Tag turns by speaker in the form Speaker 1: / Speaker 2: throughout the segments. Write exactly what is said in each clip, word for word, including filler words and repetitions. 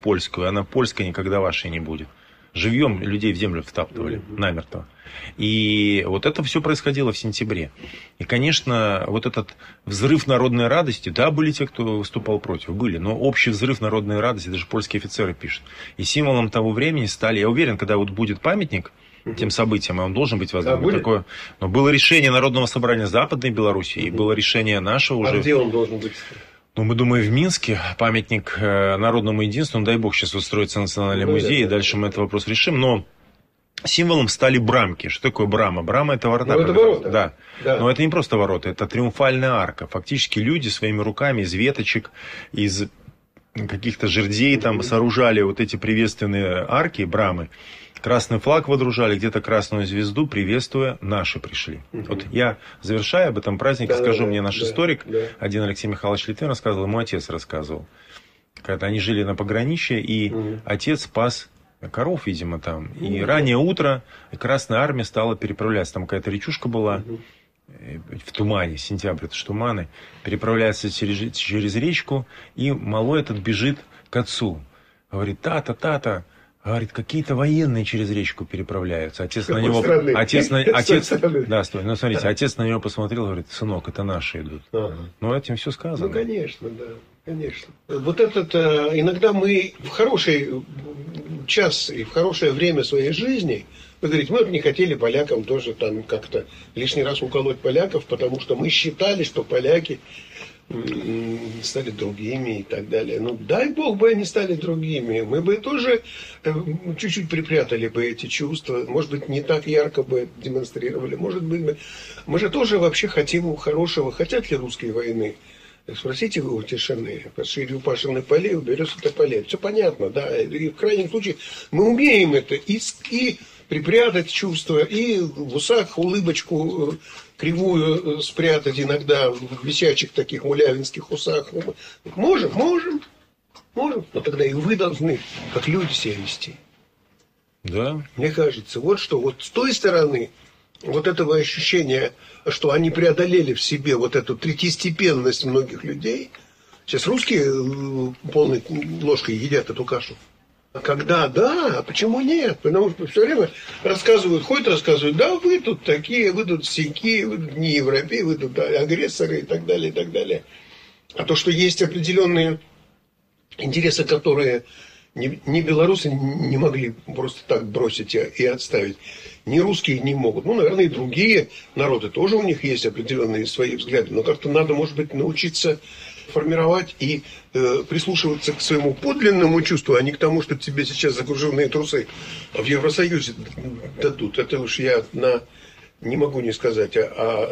Speaker 1: польскую, она польская никогда вашей не будет. Живьем людей в землю втаптывали намертво. И вот это все происходило в сентябре. И, конечно, вот этот взрыв народной радости, да, были те, кто выступал против, были, но общий взрыв народной радости, даже польские офицеры пишут. И символом того времени стали, я уверен, когда вот будет памятник тем событиям, и он должен быть воздвигнут. Да, такое. Но было решение Народного собрания Западной Белоруссии, угу. и было решение нашего уже.
Speaker 2: А где он должен быть?
Speaker 1: Ну, мы думаем, в Минске памятник народному единству, ну, дай бог, сейчас устроится национальный ну, музей, да, и дальше мы этот вопрос решим, но символом стали брамки. Что такое брама? Брама – это ворота.
Speaker 2: Ну, это ворота.
Speaker 1: Да. да. Но это не просто ворота, это триумфальная арка. Фактически люди своими руками из веточек, из каких-то жердей там сооружали вот эти приветственные арки, брамы. Красный флаг водружали, где-то красную звезду, приветствуя, наши пришли. Угу. Вот я, завершая об этом празднике, да, скажу, да, мне наш да, историк, да. один Алексей Михайлович Литвин рассказывал, ему отец рассказывал. Когда они жили на пограничье, и угу. отец пас коров, видимо, там. Угу. И раннее утро Красная Армия стала переправляться. Там какая-то речушка была угу. в тумане, сентябрь, это ж туманы. Переправляется через, через речку, и малой этот бежит к отцу. Говорит, тата, тата. Говорит, какие-то военные через речку переправляются. Отец на него... Страны? Отец на... Отец... Да, стой. Ну, смотрите, отец на него посмотрел и говорит, сынок, это наши идут. Ага. Ну, этим все сказано.
Speaker 2: Ну, конечно, да. Конечно. Вот этот... Иногда мы в хороший час и в хорошее время своей жизни... Вы говорите, мы не хотели полякам тоже там как-то лишний раз уколоть поляков, потому что мы считали, что поляки стали другими и так далее. Ну, дай бог бы они стали другими. Мы бы тоже чуть-чуть припрятали бы эти чувства. Может быть, не так ярко бы демонстрировали. Может быть, мы же тоже вообще хотим хорошего. Хотят ли русские войны? Спросите вы у Тишины. Пошире у Пашины полей, уберешь это полей. Все понятно, да. И в крайнем случае мы умеем это. И, и припрятать чувства, и в усах улыбочку кривую спрятать иногда в висячих таких мулявинских усах. Можем, можем, можем. Но тогда и вы должны, как люди, себя вести.
Speaker 1: Да.
Speaker 2: Мне кажется, вот что, вот с той стороны, вот этого ощущения, что они преодолели в себе вот эту третьестепенность многих людей. Сейчас русские полной ложкой едят эту кашу. Когда да, а почему нет? Потому что все время рассказывают, ходят, рассказывают, да, вы тут такие, вы тут сяки, вы тут не европеи, вы тут агрессоры и так далее, и так далее. А то, что есть определенные интересы, которые не, не белорусы не могли просто так бросить и, и отставить, ни русские не могут. Ну, наверное, и другие народы тоже у них есть определенные свои взгляды, но как-то надо, может быть, научиться формировать и э, прислушиваться к своему подлинному чувству, а не к тому, что тебе сейчас закруженные трусы в Евросоюзе дадут. Это уж я на, не могу не сказать о, о,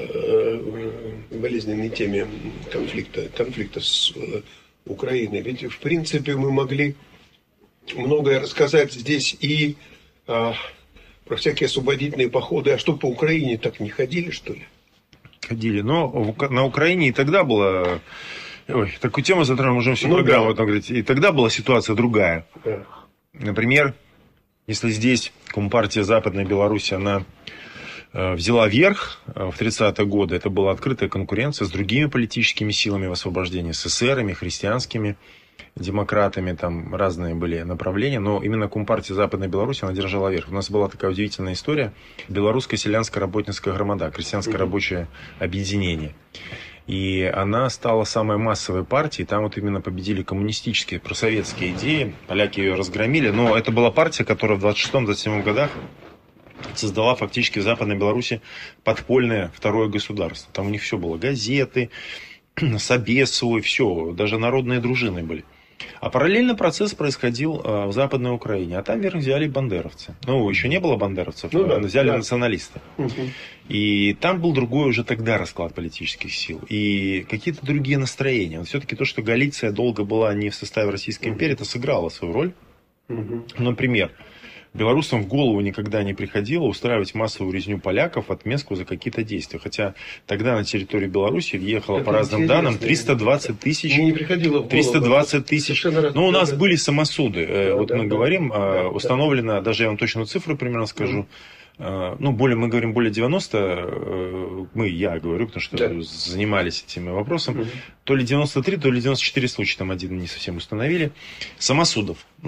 Speaker 2: о болезненной теме конфликта, конфликта с э, Украиной. Ведь, в принципе, мы могли многое рассказать здесь и э, про всякие освободительные походы. А что, по Украине так не ходили, что ли?
Speaker 1: Ходили. Но на Украине и тогда было... Ой, такую тему затронули, можем всю ну, программу да. говорить. И тогда была ситуация другая. Да. Например, если здесь Компартия Западной Беларуси, она э, взяла верх э, в тридцатые годы, это была открытая конкуренция с другими политическими силами в освобождении, с эсерами, христианскими демократами, там разные были направления, но именно Компартия Западной Беларуси, она держала верх. У нас была такая удивительная история. Белорусская селянская работницкая громада, крестьянское рабочее объединение. И она стала самой массовой партией. Там вот именно победили коммунистические, просоветские идеи. Поляки ее разгромили. Но это была партия, которая в двадцать шестом - двадцать седьмом годах создала фактически в Западной Беларуси подпольное второе государство. Там у них все было. Газеты, собесы, все. Даже народные дружины были. А параллельно процесс происходил в Западной Украине. А там верх взяли бандеровцы. Ну, еще не было бандеровцев, ну, да, взяли да. националисты. Угу. И там был другой уже тогда расклад политических сил. И какие-то другие настроения. Все-таки то, что Галиция долго была не в составе Российской империи, это сыграло свою роль. Угу. Например, белорусам в голову никогда не приходило устраивать массовую резню поляков в отместку за какие-то действия. Хотя тогда на территорию Беларуси въехало, это по разным данным, триста двадцать тысяч.
Speaker 2: Мне не приходило в голову.
Speaker 1: триста двадцать тысяч. Ну, у нас да, были самосуды. Да, вот да, мы да, говорим, да, установлено, да. даже я вам точную цифру примерно скажу, ну, более, мы говорим более девяносто, мы, я говорю, потому что да. занимались этим вопросом, угу. то ли девяносто три, то ли девяносто четыре случая, там один не совсем установили, самосудов.